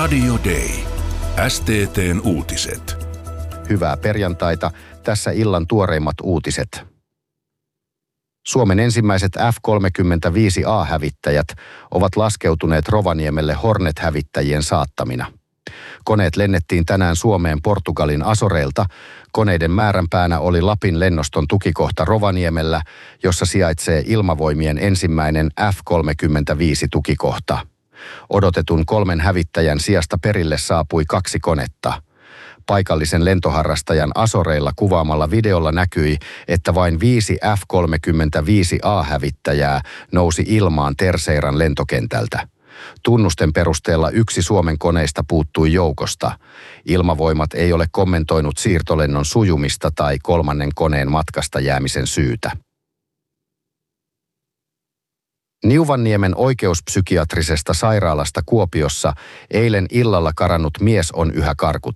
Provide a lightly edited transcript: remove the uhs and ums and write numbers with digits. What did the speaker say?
Radio Day. STT:n uutiset. Hyvää perjantaita. Tässä illan tuoreimmat uutiset. Suomen ensimmäiset F-35A-hävittäjät ovat laskeutuneet Rovaniemelle Hornet-hävittäjien saattamina. Koneet lennettiin tänään Suomeen Portugalin Azoreilta. Koneiden määränpäänä oli Lapin lennoston tukikohta Rovaniemellä, jossa sijaitsee Ilmavoimien ensimmäinen F-35-tukikohta. Odotetun 3 hävittäjän sijasta perille saapui 2 konetta. Paikallisen lentoharrastajan Azoreilla kuvaamalla videolla näkyi, että vain 5 F-35A-hävittäjää nousi ilmaan Terceiran lentokentältä. Tunnusten perusteella 1 Suomen koneista puuttui joukosta. Ilmavoimat ei ole kommentoinut siirtolennon sujumista tai 3. koneen matkasta jäämisen syytä. Niuvanniemen oikeuspsykiatrisesta sairaalasta Kuopiossa eilen illalla karannut mies on yhä karkuttamassa.